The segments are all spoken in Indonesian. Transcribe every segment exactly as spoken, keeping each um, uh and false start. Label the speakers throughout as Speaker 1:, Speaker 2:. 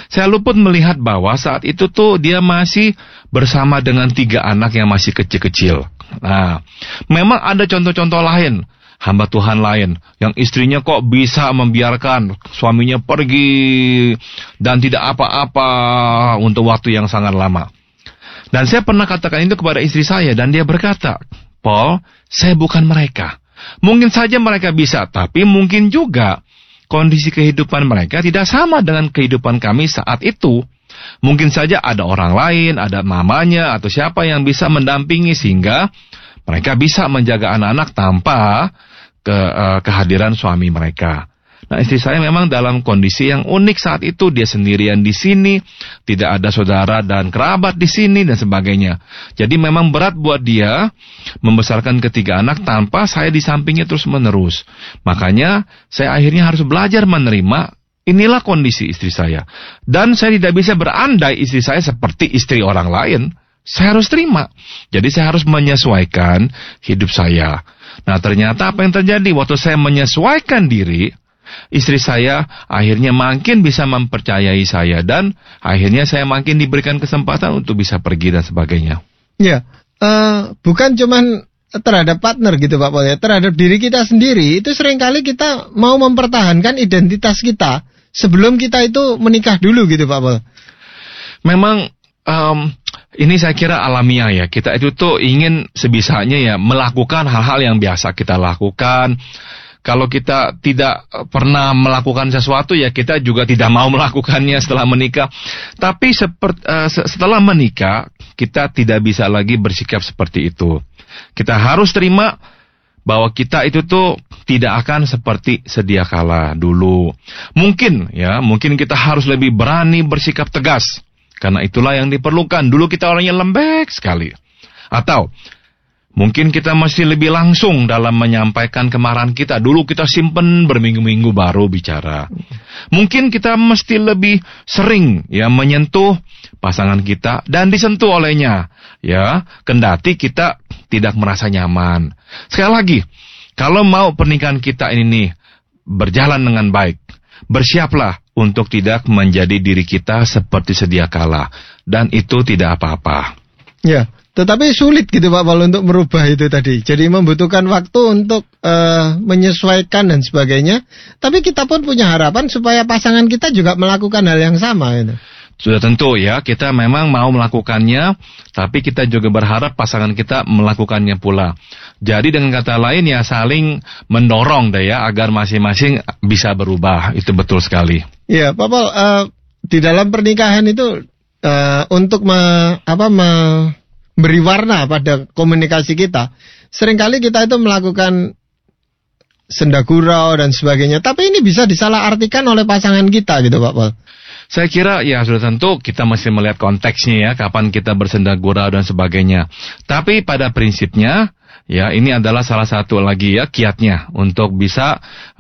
Speaker 1: Saya luput melihat bahwa saat itu tuh dia masih bersama dengan tiga anak yang masih kecil-kecil. Nah, memang ada contoh-contoh lain, hamba Tuhan lain, yang istrinya kok bisa membiarkan suaminya pergi dan tidak apa-apa untuk waktu yang sangat lama. Dan saya pernah katakan itu kepada istri saya, dan dia berkata, Paul, saya bukan mereka. Mungkin saja mereka bisa, tapi mungkin juga kondisi kehidupan mereka tidak sama dengan kehidupan kami saat itu. Mungkin saja ada orang lain, ada mamanya atau siapa yang bisa mendampingi sehingga mereka bisa menjaga anak-anak tanpa ke, uh, kehadiran suami mereka. Nah, istri saya memang dalam kondisi yang unik saat itu. Dia sendirian di sini, tidak ada saudara dan kerabat di sini dan sebagainya. Jadi memang berat buat dia membesarkan ketiga anak tanpa saya di sampingnya terus-menerus. Makanya saya akhirnya harus belajar menerima, inilah kondisi istri saya. Dan saya tidak bisa berandai istri saya seperti istri orang lain. Saya harus terima. Jadi saya harus menyesuaikan hidup saya. Nah, ternyata apa yang terjadi waktu saya menyesuaikan diri, istri saya akhirnya makin bisa mempercayai saya, dan akhirnya saya makin diberikan kesempatan untuk bisa pergi dan sebagainya.
Speaker 2: Ya, uh, bukan cuman terhadap partner gitu Pak Paul ya, terhadap diri kita sendiri itu seringkali kita mau mempertahankan identitas kita sebelum kita itu menikah dulu gitu Pak Paul.
Speaker 1: Memang um, ini saya kira alamiah ya, kita itu tuh ingin sebisanya ya melakukan hal-hal yang biasa kita lakukan. Kalau kita tidak pernah melakukan sesuatu, ya kita juga tidak mau melakukannya setelah menikah. Tapi seperti, uh, setelah menikah, kita tidak bisa lagi bersikap seperti itu. Kita harus terima bahwa kita itu tuh tidak akan seperti sedia kala dulu. Mungkin ya, mungkin kita harus lebih berani bersikap tegas. Karena itulah yang diperlukan. Dulu kita orangnya lembek sekali. Atau mungkin kita masih lebih langsung dalam menyampaikan kemarahan kita. Dulu kita simpen berminggu-minggu baru bicara. Mungkin kita mesti lebih sering ya menyentuh pasangan kita dan disentuh olehnya. Ya, kendati kita tidak merasa nyaman. Sekali lagi, kalau mau pernikahan kita ini nih berjalan dengan baik, bersiaplah untuk tidak menjadi diri kita seperti sedia kala. Dan itu tidak apa-apa.
Speaker 2: Ya. Tetapi sulit gitu Pak Paul untuk merubah itu tadi. Jadi membutuhkan waktu untuk uh, menyesuaikan dan sebagainya. Tapi kita pun punya harapan supaya pasangan kita juga melakukan hal yang sama gitu.
Speaker 1: Sudah tentu ya, kita memang mau melakukannya, tapi kita juga berharap pasangan kita melakukannya pula. Jadi dengan kata lain ya saling mendorong deh ya, agar masing-masing bisa berubah. Itu betul sekali.
Speaker 2: Iya Pak Paul, uh, di dalam pernikahan itu uh, untuk me, apa me, beri warna pada komunikasi kita. Seringkali kita itu melakukan senda gurau dan sebagainya. Tapi ini bisa disalahartikan oleh pasangan kita gitu Pak Paul.
Speaker 1: Saya kira ya sudah tentu kita mesti melihat konteksnya ya, kapan kita bersenda gurau dan sebagainya. Tapi pada prinsipnya ya ini adalah salah satu lagi ya kiatnya untuk bisa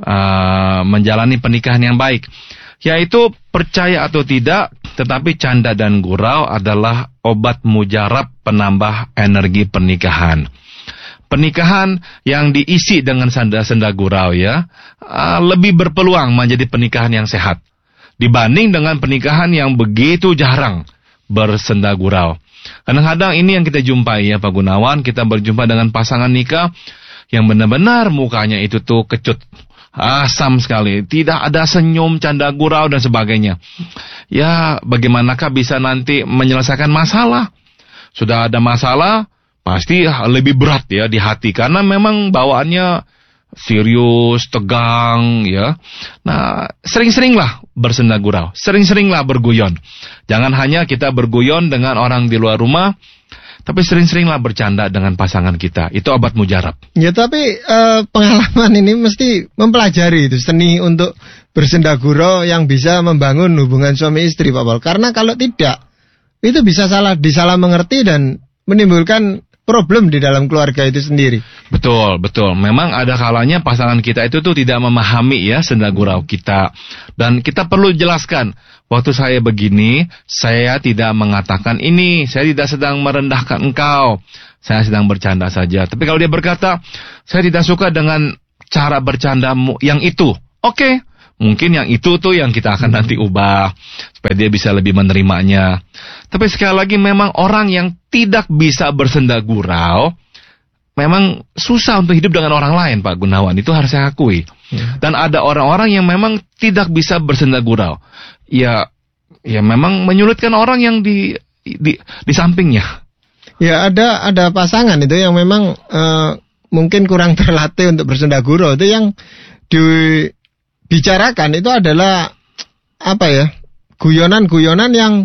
Speaker 1: uh, menjalani pernikahan yang baik. Yaitu percaya atau tidak, tetapi canda dan gurau adalah obat mujarab penambah energi pernikahan. Pernikahan yang diisi dengan senda-senda gurau ya, uh, lebih berpeluang menjadi pernikahan yang sehat dibanding dengan pernikahan yang begitu jarang bersenda gurau. Kadang-kadang ini yang kita jumpai ya Pak Gunawan, kita berjumpa dengan pasangan nikah yang benar-benar mukanya itu tuh kecut, asam sekali, tidak ada senyum, canda gurau dan sebagainya. Ya, bagaimanakah bisa nanti menyelesaikan masalah? Sudah ada masalah, pasti lebih berat ya di hati, karena memang bawaannya serius, tegang, ya. Nah, sering-seringlah bersenda gurau, sering-seringlah berguyon. Jangan hanya kita berguyon dengan orang di luar rumah, tapi sering-seringlah bercanda dengan pasangan kita. Itu obat mujarab.
Speaker 2: Ya, tapi uh, pengalaman ini mesti mempelajari itu seni untuk bersenda gurau yang bisa membangun hubungan suami istri, Pak Paul. Karena kalau tidak, itu bisa salah disalah mengerti dan menimbulkan problem di dalam keluarga itu sendiri.
Speaker 1: Betul, betul. Memang ada kalanya pasangan kita itu tuh tidak memahami ya senda gurau kita. Dan kita perlu jelaskan, waktu saya begini, saya tidak mengatakan ini, saya tidak sedang merendahkan engkau. Saya sedang bercanda saja. Tapi kalau dia berkata, saya tidak suka dengan cara bercandamu yang itu. Oke, mungkin yang itu tuh yang kita akan nanti ubah supaya dia bisa lebih menerimanya. Tapi sekali lagi memang orang yang tidak bisa bersenda gurau memang susah untuk hidup dengan orang lain, Pak Gunawan. Itu harus saya akui. Ya. Dan ada orang-orang yang memang tidak bisa bersenda gurau. Ya, ya memang menyulitkan orang yang di di, di sampingnya.
Speaker 2: Ya, ada ada pasangan itu yang memang uh, mungkin kurang terlatih untuk bersenda gurau. Itu yang dibicarakan itu adalah apa ya? Guyonan-guyonan yang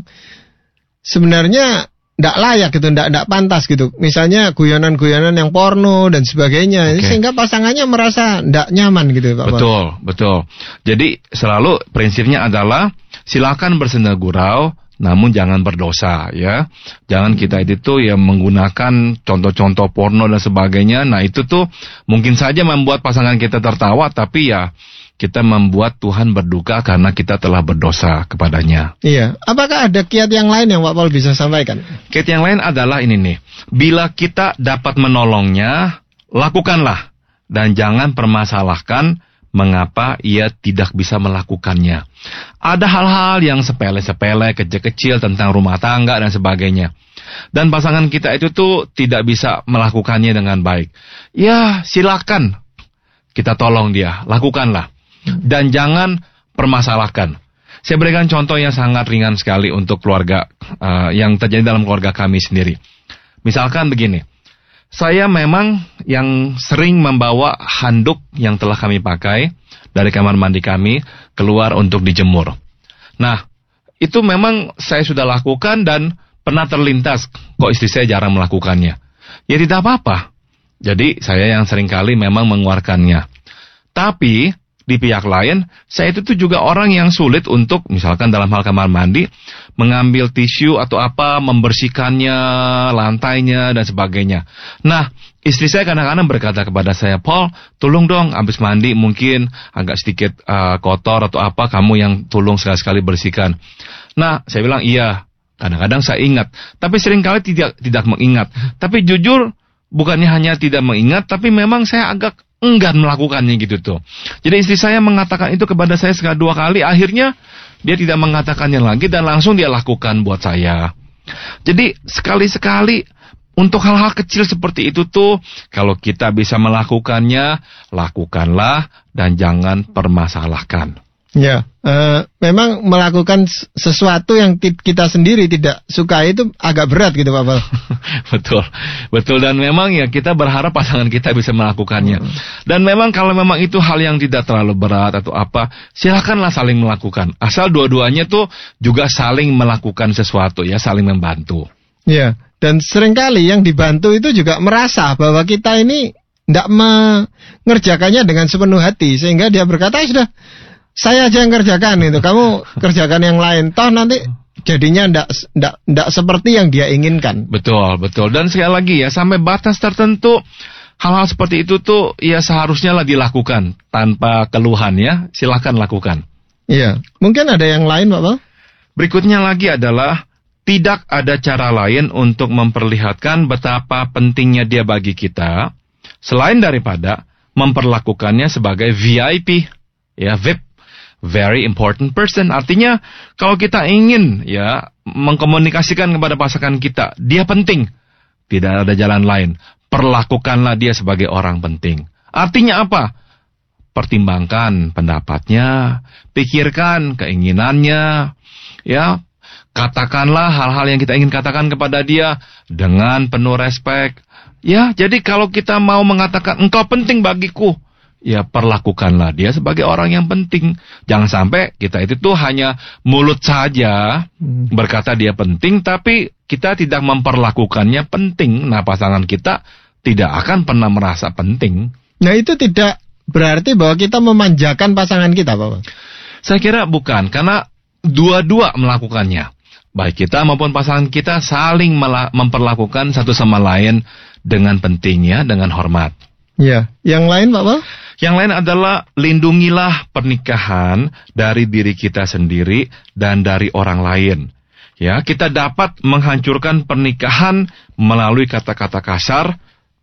Speaker 2: sebenarnya tidak layak gitu, tidak tidak pantas gitu. Misalnya guyonan-guyonan yang porno dan sebagainya, okay. Sehingga pasangannya merasa tidak nyaman gitu, Pak.
Speaker 1: Betul, betul. Jadi selalu prinsipnya adalah silakan bersenda gurau, namun jangan berdosa, ya. Jangan kita itu tuh ya menggunakan contoh-contoh porno dan sebagainya. Nah itu tuh mungkin saja membuat pasangan kita tertawa, tapi ya kita membuat Tuhan berduka karena kita telah berdosa kepadanya.
Speaker 2: Iya. Apakah ada kiat yang lain yang Pak Paul bisa sampaikan?
Speaker 1: Kiat yang lain adalah ini nih. Bila kita dapat menolongnya, lakukanlah. Dan jangan permasalahkan mengapa ia tidak bisa melakukannya. Ada hal-hal yang sepele-sepele, kecil-kecil tentang rumah tangga dan sebagainya. Dan pasangan kita itu tuh tidak bisa melakukannya dengan baik. Ya, silakan. Kita tolong dia, lakukanlah. Dan jangan permasalahkan. Saya berikan contoh yang sangat ringan sekali untuk keluarga uh, yang terjadi dalam keluarga kami sendiri. Misalkan begini, saya memang yang sering membawa handuk yang telah kami pakai dari kamar mandi kami keluar untuk dijemur. Nah, itu memang saya sudah lakukan dan pernah terlintas, kok istri saya jarang melakukannya. Ya tidak apa-apa. Jadi saya yang seringkali memang mengeluarkannya. Tapi di pihak lain, saya itu tuh juga orang yang sulit untuk, misalkan dalam hal kamar mandi, mengambil tisu atau apa, membersihkannya, lantainya, dan sebagainya. Nah, istri saya kadang-kadang berkata kepada saya, Paul, tolong dong, habis mandi mungkin agak sedikit uh, kotor atau apa, kamu yang tolong sekali-sekali bersihkan. Nah, saya bilang, iya, kadang-kadang saya ingat. Tapi seringkali tidak tidak mengingat. Tapi jujur, bukannya hanya tidak mengingat, tapi memang saya agak enggan melakukannya gitu tuh. Jadi istri saya mengatakan itu kepada saya sekali dua kali, akhirnya dia tidak mengatakannya lagi dan langsung dia lakukan buat saya. Jadi sekali-sekali untuk hal-hal kecil seperti itu tuh, kalau kita bisa melakukannya, lakukanlah dan jangan permasalahkan.
Speaker 2: Ya, uh, memang melakukan sesuatu yang kita sendiri tidak suka itu agak berat gitu, Pak Paul.
Speaker 1: Betul, betul, dan memang ya kita berharap pasangan kita bisa melakukannya. Hmm. Dan memang kalau memang itu hal yang tidak terlalu berat atau apa, silakanlah saling melakukan. Asal dua-duanya tuh juga saling melakukan sesuatu ya, saling membantu.
Speaker 2: Ya, dan seringkali yang dibantu itu juga merasa bahwa kita ini tidak mengerjakannya dengan sepenuh hati, sehingga dia berkata, sudah, saya aja yang kerjakan itu, kamu kerjakan yang lain. Toh nanti jadinya ndak ndak ndak seperti yang dia inginkan.
Speaker 1: Betul, betul. Dan sekali lagi ya, sampai batas tertentu hal-hal seperti itu tuh ya seharusnya lah dilakukan tanpa keluhan ya. Silakan lakukan.
Speaker 2: Iya. Mungkin ada yang lain, Pak Paul?
Speaker 1: Berikutnya lagi adalah tidak ada cara lain untuk memperlihatkan betapa pentingnya dia bagi kita selain daripada memperlakukannya sebagai V I P, ya, V I P. Very important person. Artinya kalau kita ingin ya mengkomunikasikan kepada pasangan kita, dia penting, tidak ada jalan lain. Perlakukanlah dia sebagai orang penting. Artinya apa? Pertimbangkan pendapatnya, pikirkan keinginannya, ya. Katakanlah hal-hal yang kita ingin katakan kepada dia dengan penuh respek. Ya, jadi kalau kita mau mengatakan engkau penting bagiku, ya perlakukanlah dia sebagai orang yang penting. Jangan sampai kita itu tuh hanya mulut saja hmm. berkata dia penting, tapi kita tidak memperlakukannya penting. Nah, pasangan kita tidak akan pernah merasa penting.
Speaker 2: Nah, itu tidak berarti bahwa kita memanjakan pasangan kita, Pak.
Speaker 1: Saya kira bukan, karena dua-dua melakukannya. Baik kita maupun pasangan kita saling memperlakukan satu sama lain dengan pentingnya, dengan hormat.
Speaker 2: Ya, yang lain, Pak Paul?
Speaker 1: Yang lain adalah lindungilah pernikahan dari diri kita sendiri dan dari orang lain. Ya, kita dapat menghancurkan pernikahan melalui kata-kata kasar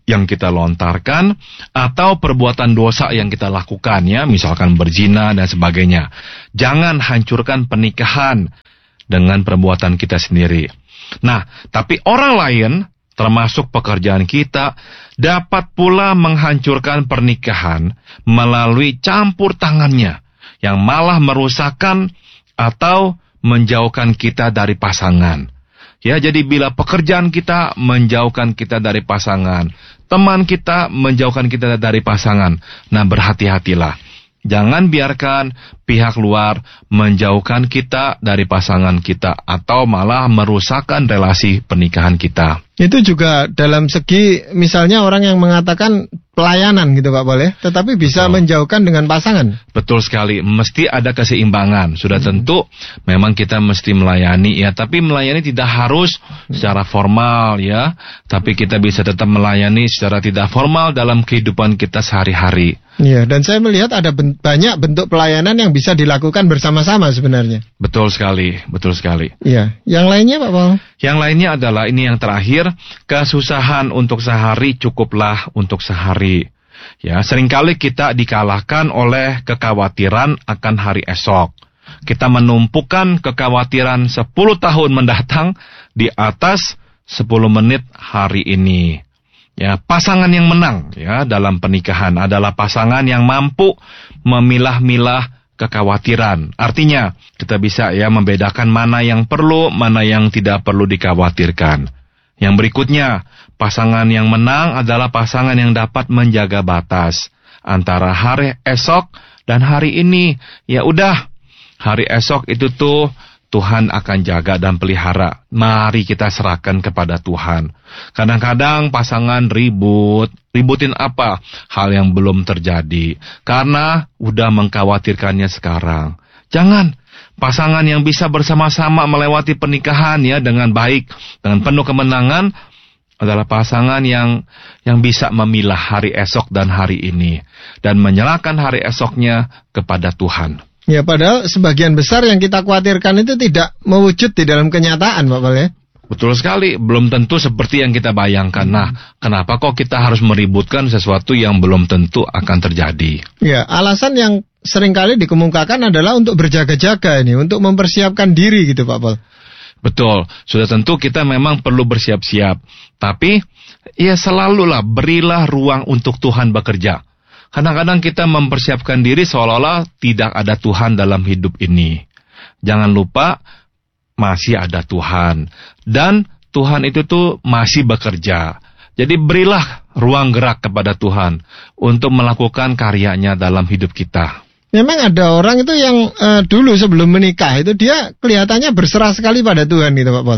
Speaker 1: yang kita lontarkan atau perbuatan dosa yang kita lakukan, ya, misalkan berzina dan sebagainya. Jangan hancurkan pernikahan dengan perbuatan kita sendiri. Nah, tapi orang lain, termasuk pekerjaan kita, dapat pula menghancurkan pernikahan melalui campur tangannya yang malah merusakkan atau menjauhkan kita dari pasangan. Ya, jadi bila pekerjaan kita menjauhkan kita dari pasangan, teman kita menjauhkan kita dari pasangan, nah berhati-hatilah. Jangan biarkan pihak luar menjauhkan kita dari pasangan kita atau malah merusakkan relasi pernikahan kita.
Speaker 2: Itu juga dalam segi misalnya orang yang mengatakan pelayanan gitu Pak Boleh, tetapi bisa Betul. menjauhkan dengan pasangan.
Speaker 1: Betul sekali, mesti ada keseimbangan. Sudah hmm. tentu memang kita mesti melayani ya, tapi melayani tidak harus hmm. secara formal ya, tapi kita bisa tetap melayani secara tidak formal dalam kehidupan kita sehari-hari.
Speaker 2: Iya, dan saya melihat ada ben- banyak bentuk pelayanan yang bisa dilakukan bersama-sama sebenarnya.
Speaker 1: Betul sekali, betul sekali.
Speaker 2: Iya, yang lainnya Pak Paul?
Speaker 1: Yang lainnya adalah ini yang terakhir, kesusahan untuk sehari cukuplah untuk sehari. Ya, seringkali kita dikalahkan oleh kekhawatiran akan hari esok. Kita menumpukan kekhawatiran sepuluh tahun mendatang di atas sepuluh menit hari ini. Ya, pasangan yang menang ya dalam pernikahan adalah pasangan yang mampu memilah-milah kekhawatiran. Artinya, kita bisa ya membedakan mana yang perlu, mana yang tidak perlu dikhawatirkan. Yang berikutnya, pasangan yang menang adalah pasangan yang dapat menjaga batas antara hari esok dan hari ini. Ya udah, hari esok itu tuh Tuhan akan jaga dan pelihara. Mari kita serahkan kepada Tuhan. Kadang-kadang pasangan ribut. Ributin apa? Hal yang belum terjadi. Karena udah mengkhawatirkannya sekarang. Jangan. Pasangan yang bisa bersama-sama melewati pernikahan ya dengan baik, dengan penuh kemenangan, adalah pasangan yang yang bisa memilah hari esok dan hari ini. Dan menyerahkan hari esoknya kepada Tuhan.
Speaker 2: Ya, padahal sebagian besar yang kita khawatirkan itu tidak mewujud di dalam kenyataan, Pak Pal ya.
Speaker 1: Betul sekali, belum tentu seperti yang kita bayangkan. Nah, kenapa kok kita harus meributkan sesuatu yang belum tentu akan terjadi?
Speaker 2: Ya, alasan yang seringkali dikemukakan adalah untuk berjaga-jaga ini, untuk mempersiapkan diri gitu, Pak Pal.
Speaker 1: Betul, sudah tentu kita memang perlu bersiap-siap. Tapi, ya selalulah berilah ruang untuk Tuhan bekerja. Kadang-kadang kita mempersiapkan diri seolah-olah tidak ada Tuhan dalam hidup ini. Jangan lupa, masih ada Tuhan. Dan Tuhan itu tuh masih bekerja. Jadi berilah ruang gerak kepada Tuhan untuk melakukan karyanya dalam hidup kita.
Speaker 2: Memang ada orang itu yang uh, dulu sebelum menikah itu dia kelihatannya berserah sekali pada Tuhan gitu Pak Paul.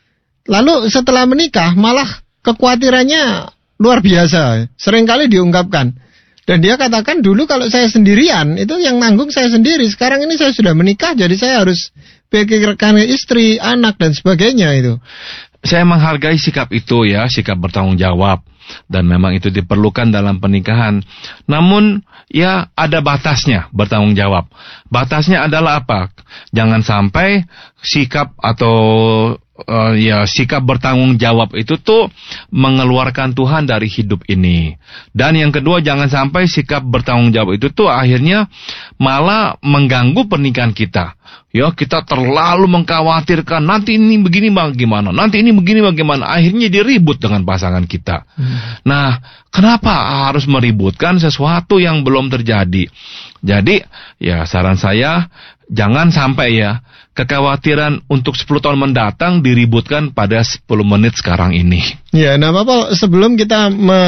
Speaker 2: Lalu setelah menikah malah kekhawatirannya luar biasa. Seringkali diungkapkan. Dan dia katakan dulu kalau saya sendirian, itu yang nanggung saya sendiri. Sekarang ini saya sudah menikah, jadi saya harus pikirkan istri, anak, dan sebagainya itu.
Speaker 1: Saya menghargai sikap itu ya, sikap bertanggung jawab. Dan memang itu diperlukan dalam pernikahan. Namun, ya ada batasnya bertanggung jawab. Batasnya adalah apa? Jangan sampai sikap atau uh, ya sikap bertanggung jawab itu tuh mengeluarkan Tuhan dari hidup ini. Dan yang kedua, jangan sampai sikap bertanggung jawab itu tuh akhirnya malah mengganggu pernikahan kita. Ya, kita terlalu mengkhawatirkan nanti ini begini bagaimana, nanti ini begini bagaimana, akhirnya diribut dengan pasangan kita. Hmm. Nah, kenapa harus meributkan sesuatu yang belum terjadi? Jadi, ya saran saya jangan sampai ya kekhawatiran untuk sepuluh tahun mendatang diributkan pada sepuluh menit sekarang ini.
Speaker 2: Ya, nah Pak Paul, sebelum kita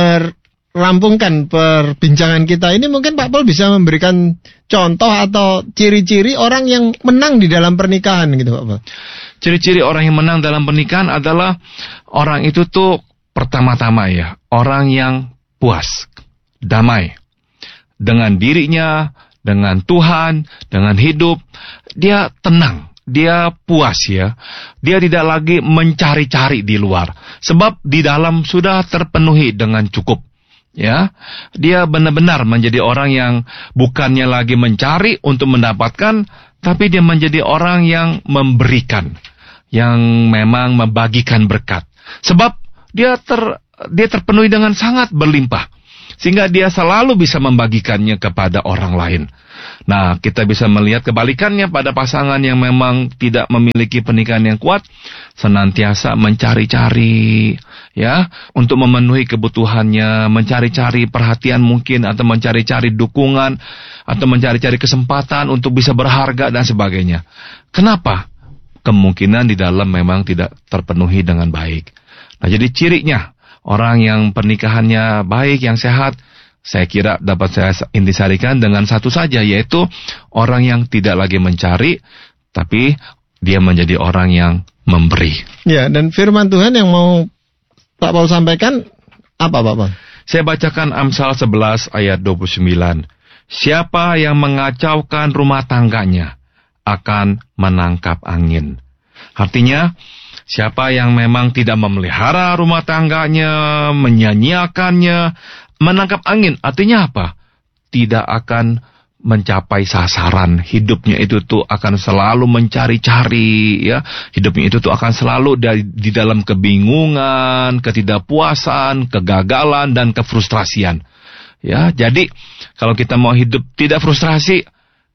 Speaker 2: merampungkan perbincangan kita ini, mungkin Pak Paul bisa memberikan contoh atau ciri-ciri orang yang menang di dalam pernikahan gitu Pak Paul.
Speaker 1: Ciri-ciri orang yang menang dalam pernikahan adalah orang itu tuh pertama-tama ya, orang yang puas, damai dengan dirinya, dengan Tuhan, dengan hidup. Dia tenang, dia puas ya. Dia tidak lagi mencari-cari di luar, sebab di dalam sudah terpenuhi dengan cukup. Ya, dia benar-benar menjadi orang yang bukannya lagi mencari untuk mendapatkan, tapi dia menjadi orang yang memberikan, yang memang membagikan berkat. Sebab dia ter dia terpenuhi dengan sangat berlimpah, sehingga dia selalu bisa membagikannya kepada orang lain. Nah, kita bisa melihat kebalikannya pada pasangan yang memang tidak memiliki pernikahan yang kuat, senantiasa mencari-cari, ya, untuk memenuhi kebutuhannya, mencari-cari perhatian mungkin, atau mencari-cari dukungan, atau mencari-cari kesempatan untuk bisa berharga dan sebagainya. Kenapa? Kemungkinan di dalam memang tidak terpenuhi dengan baik. Nah, jadi cirinya orang yang pernikahannya baik, yang sehat, saya kira dapat saya intisarikan dengan satu saja, yaitu orang yang tidak lagi mencari, tapi dia menjadi orang yang memberi.
Speaker 2: Ya, dan firman Tuhan yang mau Pak Paul sampaikan apa, Pak Paul?
Speaker 1: Saya bacakan Amsal sebelas ayat dua puluh sembilan. Siapa yang mengacaukan rumah tangganya akan menangkap angin. Artinya, siapa yang memang tidak memelihara rumah tangganya, menyanyiakannya, menangkap angin, artinya apa? Tidak akan mencapai sasaran. Hidupnya itu tuh akan selalu mencari-cari, ya. Hidupnya itu tuh akan selalu di, di dalam kebingungan, ketidakpuasan, kegagalan, dan kefrustrasian. Ya, jadi kalau kita mau hidup tidak frustrasi,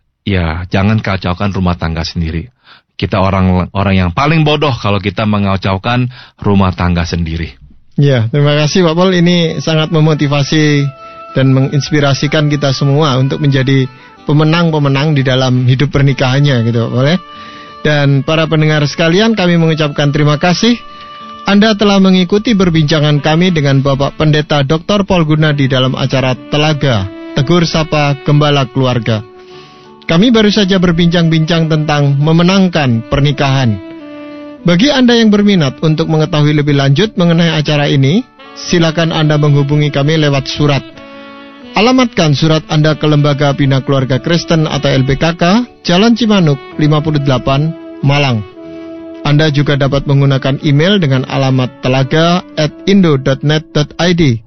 Speaker 1: ya jangan kacaukan rumah tangga sendiri. Kita orang orang yang paling bodoh kalau kita mengacaukan rumah tangga sendiri.
Speaker 2: Ya, terima kasih Pak Paul. Ini sangat memotivasi dan menginspirasikan kita semua untuk menjadi pemenang-pemenang di dalam hidup pernikahannya, gitu Pak Paul ya. Dan para pendengar sekalian, kami mengucapkan terima kasih. Anda telah mengikuti perbincangan kami dengan Bapak Pendeta Doktor Paul Gunadi dalam acara Telaga, Tegur Sapa Gembala Keluarga. Kami baru saja berbincang-bincang tentang memenangkan pernikahan. Bagi Anda yang berminat untuk mengetahui lebih lanjut mengenai acara ini, silakan Anda menghubungi kami lewat surat. Alamatkan surat Anda ke Lembaga Bina Keluarga Kristen atau L B K K, Jalan Cimanuk lima puluh delapan, Malang. Anda juga dapat menggunakan email dengan alamat telaga at indo dot net dot i d.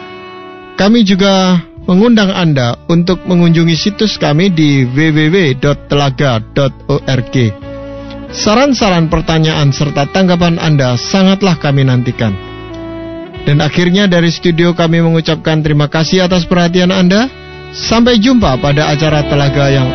Speaker 2: Kami juga mengundang Anda untuk mengunjungi situs kami di w w w dot telaga dot org. Saran-saran, pertanyaan, serta tanggapan Anda sangatlah kami nantikan. Dan akhirnya dari studio kami mengucapkan terima kasih atas perhatian Anda. Sampai jumpa pada acara Telaga yang